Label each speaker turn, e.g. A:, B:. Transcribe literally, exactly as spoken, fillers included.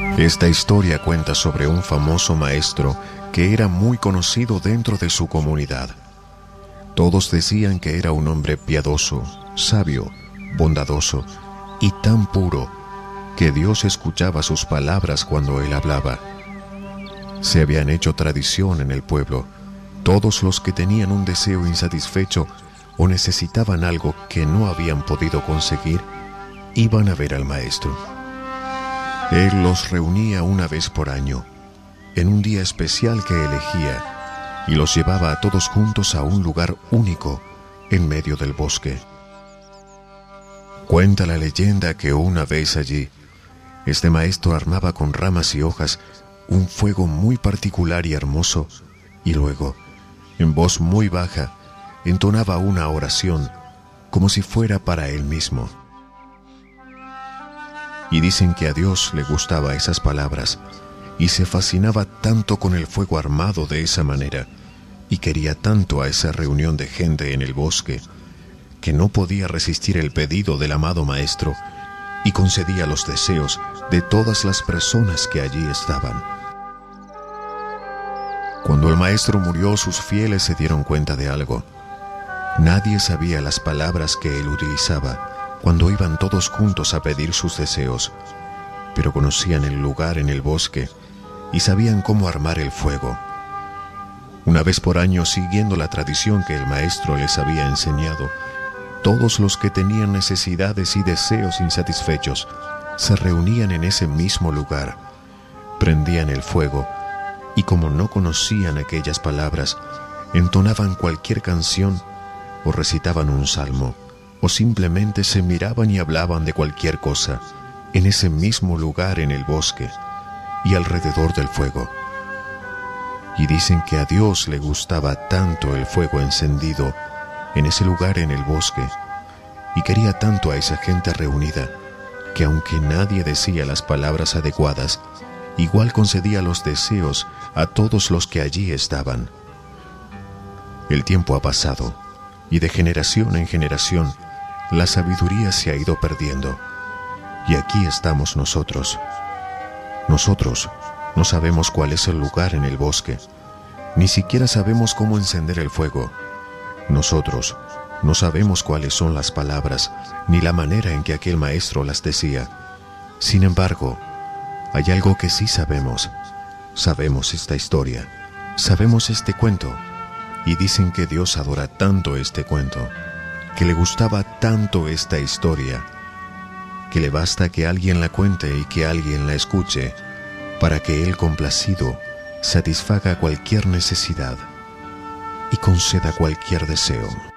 A: Esta historia cuenta sobre un famoso maestro que era muy conocido dentro de su comunidad. Todos decían que era un hombre piadoso, sabio, bondadoso y tan puro que Dios escuchaba sus palabras cuando él hablaba. Se habían hecho tradición en el pueblo. Todos los que tenían un deseo insatisfecho o necesitaban algo que no habían podido conseguir, iban a ver al maestro. Él los reunía una vez por año, en un día especial que elegía, y los llevaba a todos juntos a un lugar único en medio del bosque. Cuenta la leyenda que una vez allí, este maestro armaba con ramas y hojas un fuego muy particular y hermoso, y luego, en voz muy baja, entonaba una oración como si fuera para él mismo. Y dicen que a Dios le gustaba esas palabras y se fascinaba tanto con el fuego armado de esa manera y quería tanto a esa reunión de gente en el bosque que no podía resistir el pedido del amado maestro y concedía los deseos de todas las personas que allí estaban. Cuando el maestro murió, sus fieles se dieron cuenta de algo. Nadie sabía las palabras que él utilizaba cuando iban todos juntos a pedir sus deseos, pero conocían el lugar en el bosque y sabían cómo armar el fuego. Una vez por año, siguiendo la tradición que el maestro les había enseñado, todos los que tenían necesidades y deseos insatisfechos se reunían en ese mismo lugar, prendían el fuego y, como no conocían aquellas palabras, entonaban cualquier canción o recitaban un salmo, o simplemente se miraban y hablaban de cualquier cosa en ese mismo lugar en el bosque y alrededor del fuego. Y dicen que a Dios le gustaba tanto el fuego encendido en ese lugar en el bosque y quería tanto a esa gente reunida que, aunque nadie decía las palabras adecuadas, igual concedía los deseos a todos los que allí estaban. El tiempo ha pasado y de generación en generación la sabiduría se ha ido perdiendo, y aquí estamos nosotros. Nosotros no sabemos cuál es el lugar en el bosque, ni siquiera sabemos cómo encender el fuego. Nosotros no sabemos cuáles son las palabras, ni la manera en que aquel maestro las decía. Sin embargo, hay algo que sí sabemos. Sabemos esta historia, sabemos este cuento, y dicen que Dios adora tanto este cuento, que le gustaba tanto esta historia, que le basta que alguien la cuente y que alguien la escuche, para que Él, complacido, satisfaga cualquier necesidad y conceda cualquier deseo.